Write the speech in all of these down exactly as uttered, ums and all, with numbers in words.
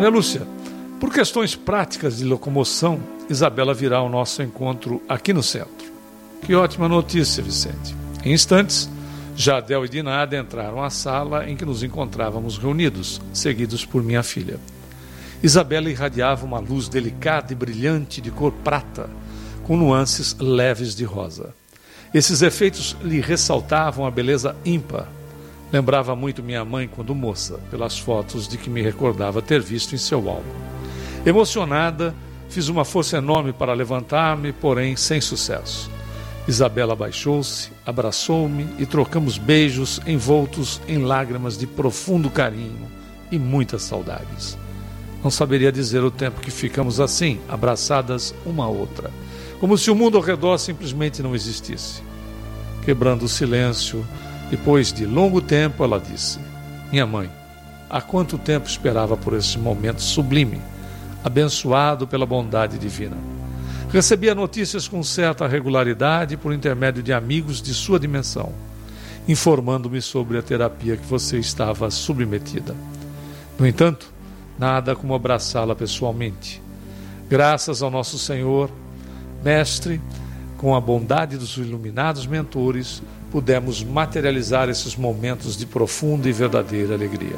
Maria Lúcia, por questões práticas de locomoção, Isabela virá ao nosso encontro aqui no centro. Que ótima notícia, Vicente. Em instantes, Jadel e Dinada entraram à sala em que nos encontrávamos reunidos, seguidos por minha filha. Isabela irradiava uma luz delicada e brilhante de cor prata, com nuances leves de rosa. Esses efeitos lhe ressaltavam a beleza ímpar. Lembrava muito minha mãe quando moça, pelas fotos de que me recordava ter visto em seu álbum. Emocionada, fiz uma força enorme para levantar-me, porém sem sucesso. Isabela abaixou-se, abraçou-me e trocamos beijos envoltos em lágrimas de profundo carinho e muitas saudades. Não saberia dizer o tempo que ficamos assim, abraçadas uma à outra, como se o mundo ao redor simplesmente não existisse. Quebrando o silêncio, depois de longo tempo, ela disse: minha mãe, há quanto tempo esperava por esse momento sublime, abençoado pela bondade divina. Recebia notícias com certa regularidade por intermédio de amigos de sua dimensão, informando-me sobre a terapia que você estava submetida. No entanto, nada como abraçá-la pessoalmente. Graças ao nosso Senhor, Mestre, com a bondade dos iluminados mentores, pudemos materializar esses momentos de profunda e verdadeira alegria.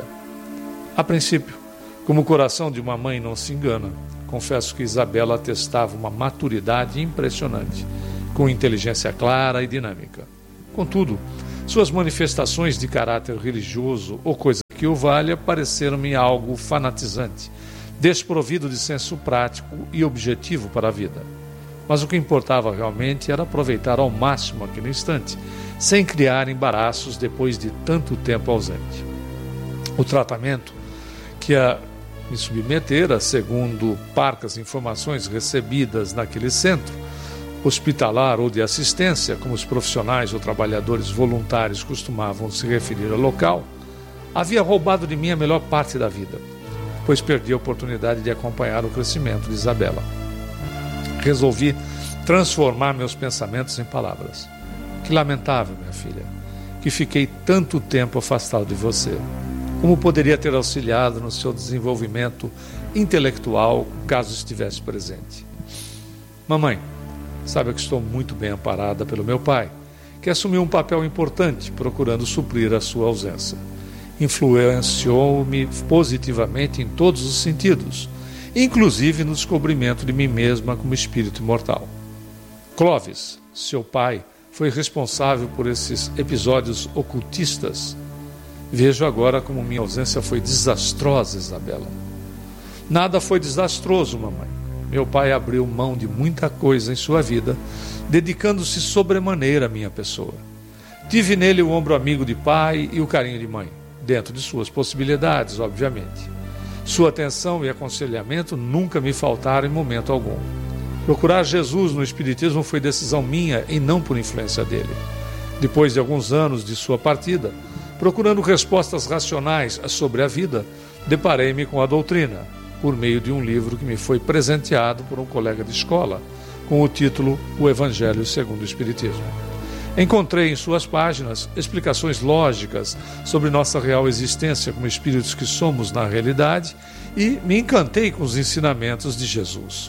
A princípio, como o coração de uma mãe não se engana, confesso que Isabela atestava uma maturidade impressionante, com inteligência clara e dinâmica. Contudo, suas manifestações de caráter religioso ou coisa que o valha pareceram-me algo fanatizante, desprovido de senso prático e objetivo para a vida. Mas o que importava realmente era aproveitar ao máximo aquele instante, sem criar embaraços depois de tanto tempo ausente. O tratamento que a me submetera, segundo parcas informações recebidas naquele centro, hospitalar ou de assistência, como os profissionais ou trabalhadores voluntários costumavam se referir ao local, havia roubado de mim a melhor parte da vida, pois perdi a oportunidade de acompanhar o crescimento de Isabela. Resolvi transformar meus pensamentos em palavras. Que lamentável, minha filha, que fiquei tanto tempo afastado de você. Como poderia ter auxiliado no seu desenvolvimento intelectual, caso estivesse presente? Mamãe, sabe que estou muito bem amparada pelo meu pai, que assumiu um papel importante, procurando suprir a sua ausência. Influenciou-me positivamente em todos os sentidos, inclusive no descobrimento de mim mesma como espírito imortal. Clóvis, seu pai, foi responsável por esses episódios ocultistas. Vejo agora como minha ausência foi desastrosa, Isabela. Nada foi desastroso, mamãe. Meu pai abriu mão de muita coisa em sua vida, dedicando-se sobremaneira à minha pessoa. Tive nele o ombro amigo de pai e o carinho de mãe, dentro de suas possibilidades, obviamente. Sua atenção e aconselhamento nunca me faltaram em momento algum. Procurar Jesus no Espiritismo foi decisão minha e não por influência dele. Depois de alguns anos de sua partida, procurando respostas racionais sobre a vida, deparei-me com a doutrina, por meio de um livro que me foi presenteado por um colega de escola, com o título O Evangelho segundo o Espiritismo. Encontrei em suas páginas explicações lógicas sobre nossa real existência como espíritos que somos na realidade e me encantei com os ensinamentos de Jesus.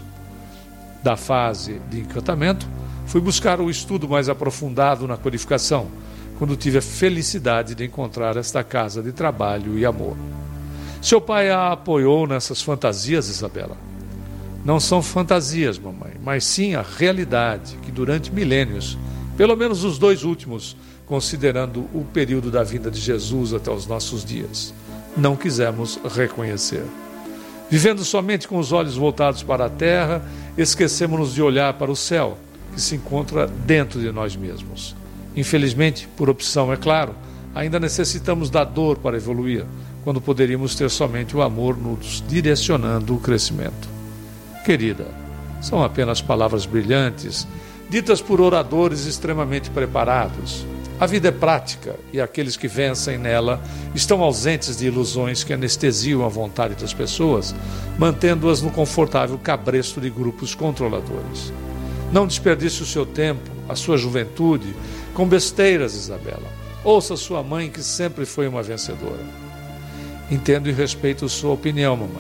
Da fase de encantamento, fui buscar o estudo mais aprofundado na codificação, quando tive a felicidade de encontrar esta casa de trabalho e amor. Seu pai a apoiou nessas fantasias, Isabela? Não são fantasias, mamãe, mas sim a realidade que durante milênios, pelo menos os dois últimos, considerando o período da vinda de Jesus até os nossos dias, não quisemos reconhecer. Vivendo somente com os olhos voltados para a terra, esquecemos-nos de olhar para o céu, que se encontra dentro de nós mesmos. Infelizmente, por opção, é claro, ainda necessitamos da dor para evoluir, quando poderíamos ter somente o amor nos direcionando o crescimento. Querida, são apenas palavras brilhantes, ditas por oradores extremamente preparados. A vida é prática e aqueles que vencem nela estão ausentes de ilusões que anestesiam a vontade das pessoas, mantendo-as no confortável cabresto de grupos controladores. Não desperdice o seu tempo, a sua juventude, com besteiras, Isabela. Ouça sua mãe, que sempre foi uma vencedora. Entendo e respeito sua opinião, mamãe.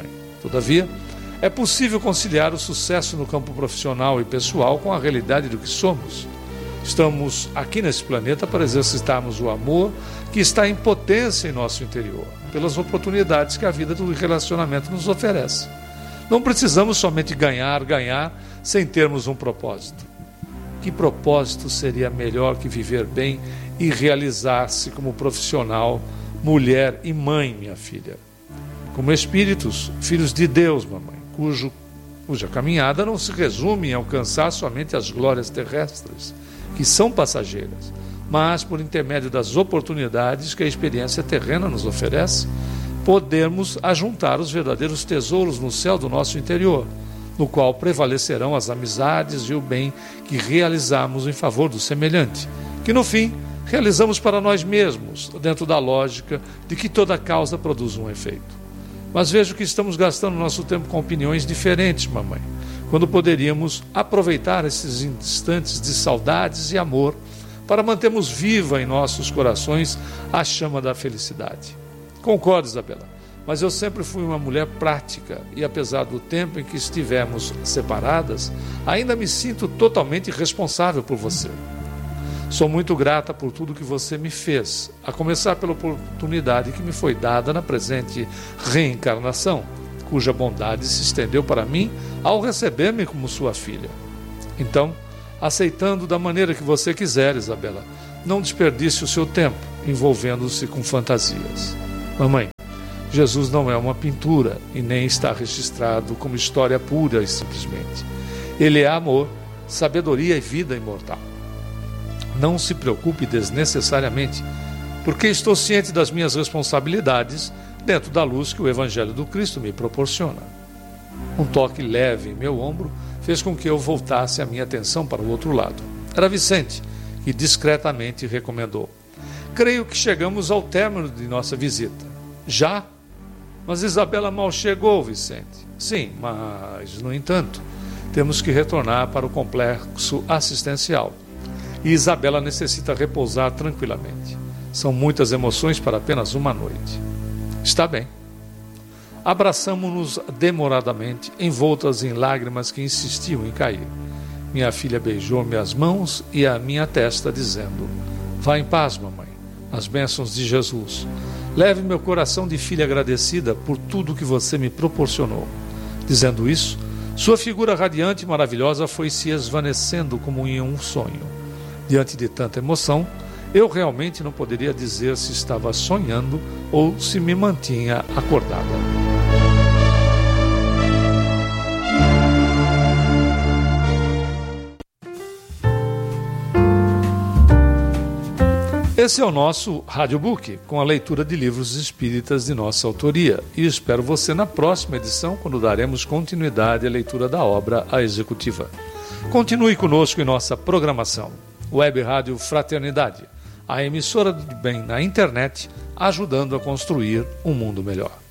Todavia, é possível conciliar o sucesso no campo profissional e pessoal com a realidade do que somos. Estamos aqui nesse planeta para exercitarmos o amor que está em potência em nosso interior, pelas oportunidades que a vida do relacionamento nos oferece. Não precisamos somente ganhar, ganhar, sem termos um propósito. Que propósito seria melhor que viver bem e realizar-se como profissional, mulher e mãe, minha filha? Como espíritos, filhos de Deus, mamãe, cujo, cuja caminhada não se resume em alcançar somente as glórias terrestres, que são passageiras, mas por intermédio das oportunidades que a experiência terrena nos oferece, podermos ajuntar os verdadeiros tesouros no céu do nosso interior, no qual prevalecerão as amizades e o bem que realizamos em favor do semelhante, que no fim realizamos para nós mesmos, dentro da lógica de que toda causa produz um efeito. Mas vejo que estamos gastando nosso tempo com opiniões diferentes, mamãe, quando poderíamos aproveitar esses instantes de saudades e amor para mantermos viva em nossos corações a chama da felicidade. Concordo, Isabela, mas eu sempre fui uma mulher prática e, apesar do tempo em que estivemos separadas, ainda me sinto totalmente responsável por você. Sou muito grata por tudo que você me fez, a começar pela oportunidade que me foi dada na presente reencarnação, cuja bondade se estendeu para mim ao receber-me como sua filha. Então, aceitando da maneira que você quiser, Isabela, não desperdice o seu tempo envolvendo-se com fantasias. Mamãe, Jesus não é uma pintura e nem está registrado como história pura e simplesmente. Ele é amor, sabedoria e vida imortal. Não se preocupe desnecessariamente, porque estou ciente das minhas responsabilidades dentro da luz que o Evangelho do Cristo me proporciona. Um toque leve em meu ombro fez com que eu voltasse a minha atenção para o outro lado. Era Vicente, que discretamente recomendou: creio que chegamos ao término de nossa visita. Já? Mas Isabela mal chegou, Vicente. Sim, mas, no entanto, temos que retornar para o complexo assistencial. E Isabela necessita repousar tranquilamente. São muitas emoções para apenas uma noite. Está bem. Abraçamo-nos demoradamente, envoltas em lágrimas que insistiam em cair. Minha filha beijou-me as mãos e a minha testa, dizendo: vá em paz, mamãe. As bênçãos de Jesus. Leve meu coração de filha agradecida por tudo que você me proporcionou. Dizendo isso, sua figura radiante e maravilhosa foi se esvanecendo como em um sonho. Diante de tanta emoção, eu realmente não poderia dizer se estava sonhando ou se me mantinha acordada. Esse é o nosso Radiobook, com a leitura de livros espíritas de nossa autoria. E espero você na próxima edição, quando daremos continuidade à leitura da obra A Executiva. Continue conosco em nossa programação. Web Rádio Fraternidade, a emissora de bem na internet, ajudando a construir um mundo melhor.